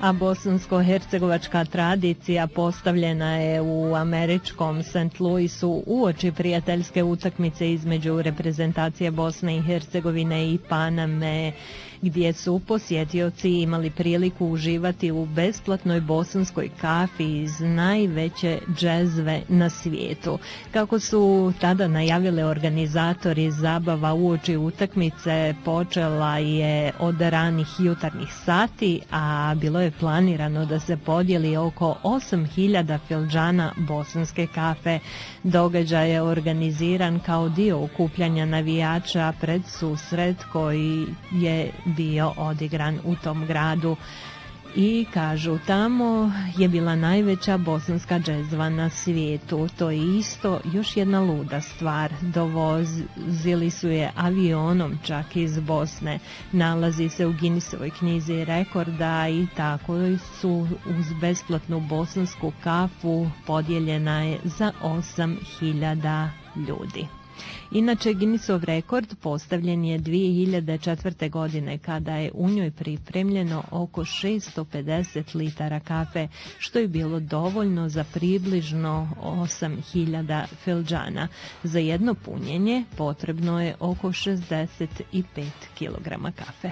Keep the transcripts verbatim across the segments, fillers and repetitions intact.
a bosansko-hercegovačka tradicija postavljena je u američkom Saint Louisu uoči prijateljske utakmice između reprezentacije Bosne i Hercegovine i Paname, gdje su posjetioci imali priliku uživati u besplatnoj bosanskoj kafi iz najveće džezve na svijetu. Kako su tada najavile organizatori, zabava uoči utakmice počela je od ranih jutarnjih sati, a bilo je planirano da se podijeli oko osam hiljada fildžana bosanske kafe. Događaj je organiziran kao dio okupljanja navijača pred susret koji je bio odigran u tom gradu. I kažu, tamo je bila najveća bosanska džezva na svijetu. To je isto još jedna luda stvar. Dovozili su je avionom čak iz Bosne. Nalazi se u Guinnessovoj knjizi rekorda i tako su uz besplatnu bosansku kafu podijeljena je za osam hiljada ljudi. Inače, Guinnessov rekord postavljen je dvije hiljade četvrte. godine kada je u njoj pripremljeno oko šesto pedeset litara kafe, što je bilo dovoljno za približno osam hiljada fildžana. Za jedno punjenje potrebno je oko šezdeset pet kilograma kafe.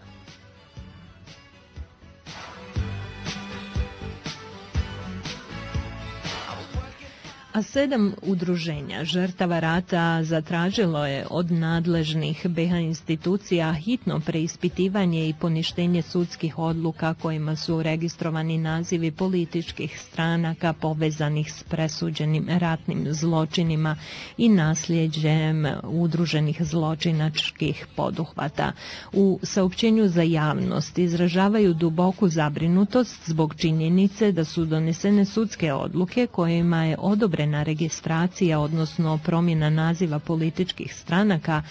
A sedam udruženja žrtava rata zatražilo je od nadležnih be ha institucija hitno preispitivanje i poništenje sudskih odluka kojima su registrovani nazivi političkih stranaka povezanih s presuđenim ratnim zločinima i nasljeđem udruženih zločinačkih poduhvata. U saopćenju za javnost izražavaju duboku zabrinutost zbog činjenice da su donesene sudske odluke kojima je odobren na registracija, odnosno promjena naziva političkih stranaka